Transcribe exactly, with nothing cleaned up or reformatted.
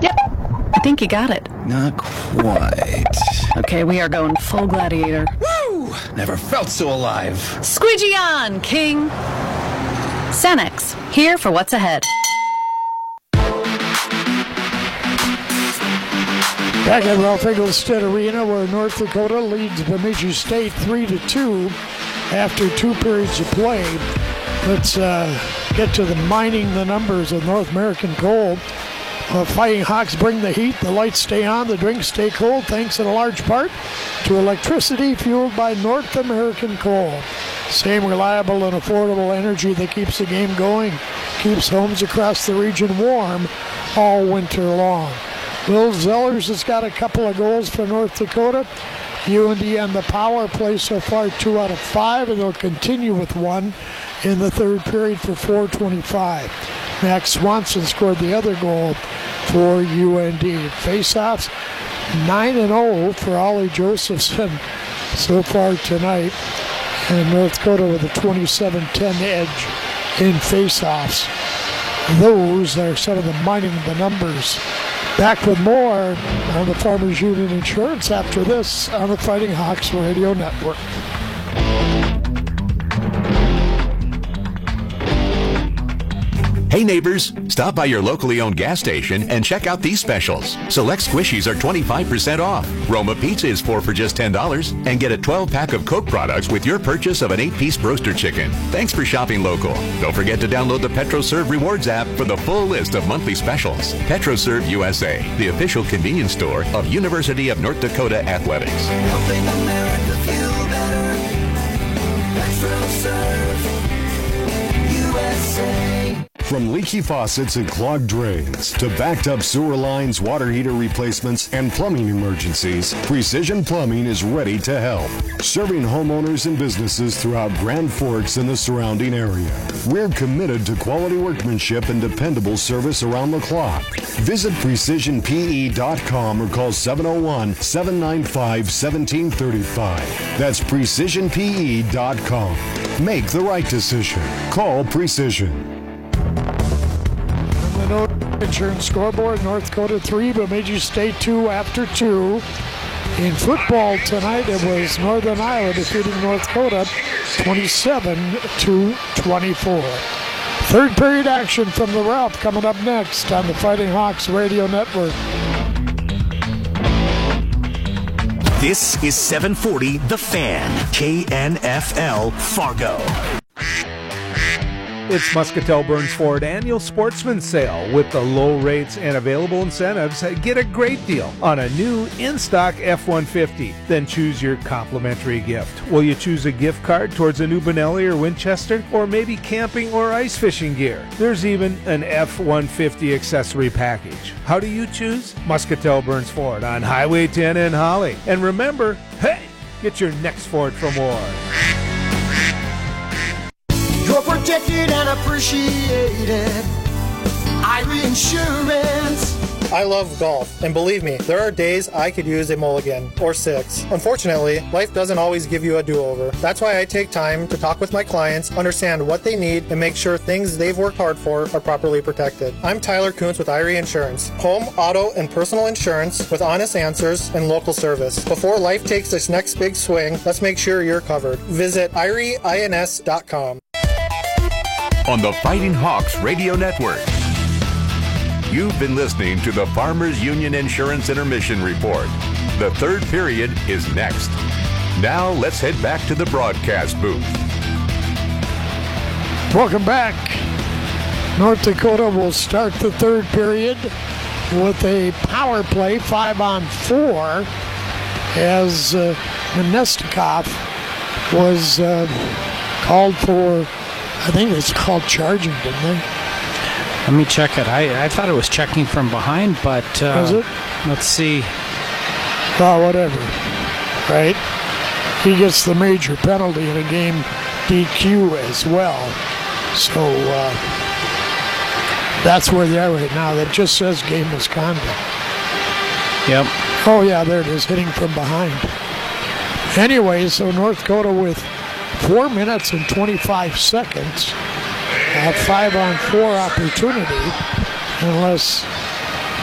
Yep, I think you got it. Not quite. Okay, we are going full gladiator. Woo! Never felt so alive. Squidgy on, King. Cenex, here for what's ahead. Back at Ralph Engelstad Arena, where North Dakota leads Bemidji State three to two after two periods of play. Let's uh, get to the mining the numbers of North American Coal. Uh, Fighting Hawks bring the heat, the lights stay on, the drinks stay cold, thanks in a large part to electricity fueled by North American Coal. Same reliable and affordable energy that keeps the game going, keeps homes across the region warm all winter long. Will Zellers has got a couple of goals for North Dakota. U N D on the power play so far two out of five, and they'll continue with one in the third period for four twenty-five. Max Swanson scored the other goal for U N D. Face-offs nine and oh for Ollie Josephson so far tonight. And North Dakota with a twenty-seven ten edge in face-offs. Those are some of the mining the numbers. Back with more on the Farmers Union Insurance after this on the Fighting Hawks Radio Network. Hey neighbors, stop by your locally owned gas station and check out these specials. Select squishies are twenty-five percent off. Roma Pizza is four for just ten dollars. And get a twelve pack of Coke products with your purchase of an eight piece Broaster Chicken. Thanks for shopping local. Don't forget to download the PetroServe Rewards app for the full list of monthly specials. PetroServe U S A, the official convenience store of University of North Dakota Athletics. Helping America feel better. PetroServe U S A. From leaky faucets and clogged drains to backed up sewer lines, water heater replacements, and plumbing emergencies, Precision Plumbing is ready to help. Serving homeowners and businesses throughout Grand Forks and the surrounding area. We're committed to quality workmanship and dependable service around the clock. Visit precision p e dot com or call seven oh one, seven nine five, one seven three five. That's precision p e dot com. Make the right decision. Call Precision. The Insurance scoreboard, North Dakota three, Bemidji State two after two. In football tonight, it was Northern Iowa defeating North Dakota twenty-seven to twenty-four. Third period action from the Ralph coming up next on the Fighting Hawks Radio Network. This is seven forty The Fan, K N F L Fargo. It's Muscatel Burns Ford Annual Sportsman Sale. With the low rates and available incentives, get a great deal on a new in-stock F one fifty. Then choose your complimentary gift. Will you choose a gift card towards a new Benelli or Winchester? Or maybe camping or ice fishing gear? There's even an F one fifty accessory package. How do you choose? Muscatel Burns Ford on Highway ten in Holly. And remember, hey, get your next Ford from Ward. You're protected and appreciated. Irie Insurance. I love golf, and believe me, there are days I could use a mulligan or six. Unfortunately, life doesn't always give you a do-over. That's why I take time to talk with my clients, understand what they need, and make sure things they've worked hard for are properly protected. I'm Tyler Kuntz with Irie Insurance. Home, auto, and personal insurance with honest answers and local service. Before life takes its next big swing, let's make sure you're covered. Visit irie ins dot com. On the Fighting Hawks Radio Network. You've been listening to the Farmers Union Insurance Intermission Report. The third period is next. Now let's head back to the broadcast booth. Welcome back. North Dakota will start the third period with a power play, five on four, as uh, Menestikov was uh, called for. I think it's called charging, didn't they? Let me check it. I, I thought it was checking from behind, but uh, was it? Let's see. Oh, whatever. Right? He gets the major penalty in a game D Q as well. So uh, that's where they are right now. That just says game misconduct. Yep. Oh, yeah, there it is, hitting from behind. Anyway, so North Dakota with Four minutes and twenty-five seconds. A five on four opportunity, unless